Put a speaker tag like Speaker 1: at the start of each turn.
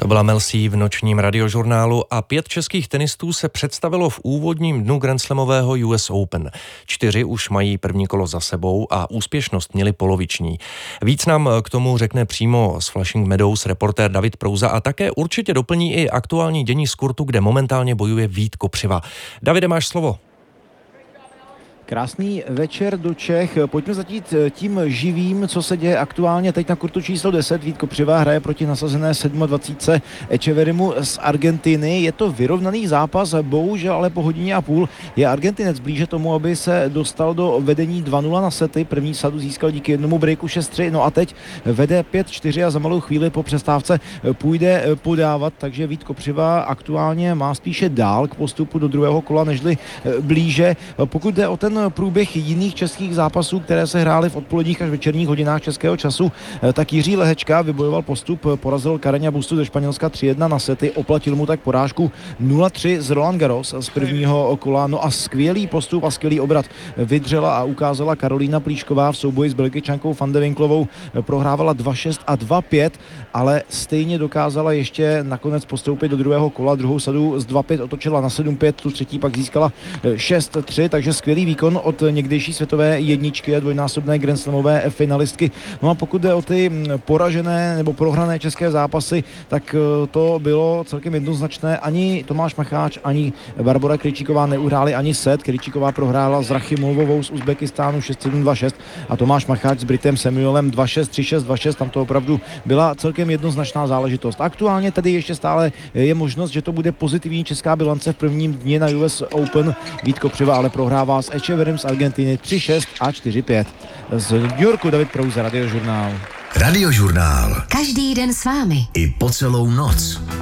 Speaker 1: To byla Mel C v nočním radiožurnálu a 5 českých tenistů se představilo v úvodním dnu grandslamového US Open. 4 už mají první kolo za sebou a úspěšnost měli poloviční. Víc nám k tomu řekne přímo z Flushing Meadows reportér David Prouza a také určitě doplní i aktuální dění z kurtu, kde momentálně bojuje Vít Kopřiva. Davide, máš slovo.
Speaker 2: Krásný večer do Čech. Pojďme začít tím živým, co se děje aktuálně teď na kurtu číslo 10. Vít Kopřiva hraje proti nasazené 27. Echeverimu z Argentiny. Je to vyrovnaný zápas, bohužel ale po hodině a půl je Argentinec blíže tomu, aby se dostal do vedení 2-0 na sety. První sadu získal díky jednomu breaku 6-3, no a teď vede 5-4 a za malou chvíli po přestávce půjde podávat, takže Vít Kopřiva aktuálně má spíše dál k postupu do druhého kola, nežli blíže. Pokud jde o ten průběh jiných českých zápasů, které se hrály v odpoledních až večerních hodinách českého času, tak Jiří Lehečka vybojoval postup, porazil Carreña Bustu ze Španělska 3-1 na sety, oplatil mu tak porážku 0-3 z Roland Garros z prvního kola. No a skvělý postup a skvělý obrat vydřela a ukázala Karolína Plíšková v souboji s Belgičankou Van de Winklovou. Prohrávala 2-6 a 2-5, ale stejně dokázala ještě nakonec postoupit do druhého kola. Druhou sadu z 2-5 otočila na 7-5, tu třetí pak získala 6-3, takže skvělý výkon od někdejší světové jedničky a dvojnásobné grandslamové finalistky. No a pokud jde o ty poražené nebo prohrané české zápasy, tak to bylo celkem jednoznačné. Ani Tomáš Macháč, ani Barbora Krejčíková neuhráli ani set. Krejčíková prohrála s Rachimovou z Uzbekistánu 6-7, 2-6 a Tomáš Macháč s Britem Samuelem 2-6, 3-6, 2-6. Tam to opravdu byla celkem jednoznačná záležitost. Aktuálně tedy ještě stále je možnost, že to bude pozitivní česká bilance v prvním dni na US Open. Vít Kopřiva ale prohrává s Echeverrym z Argentiny 3-6 a 4-5. Z New Yorku David Prouza, Radiožurnál.
Speaker 3: Radiožurnál.
Speaker 4: Každý den s vámi.
Speaker 3: I po celou noc.